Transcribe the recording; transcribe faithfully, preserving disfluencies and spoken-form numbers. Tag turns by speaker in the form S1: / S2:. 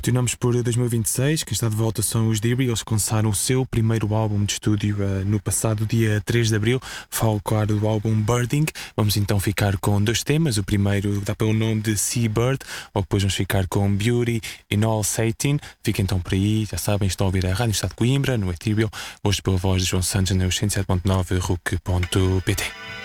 S1: Continuamos por dois mil e vinte e seis. Quem está de volta são os Deary. Eles lançaram o seu primeiro álbum de estúdio uh, no passado dia três de abril. Falo, claro, do álbum Birding. Vamos então ficar com dois temas. O primeiro dá pelo nome de Seabird. Ou depois vamos ficar com Beauty in All Satin. Fiquem então por aí. Já sabem, estão a ouvir a Rádio Estado de Coimbra, no Ethereal. Hoje pela voz de João Santos, no cento e sete ponto nove, rock ponto pt.